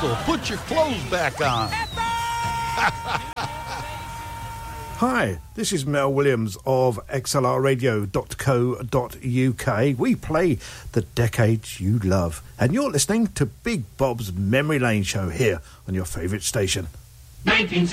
Crystal, put your clothes back on. Hi, this is Mel Williams of xlrradio.co.uk. We play the decades you love, and you're listening to Big Bob's Memory Lane show here on your favourite station. 1960.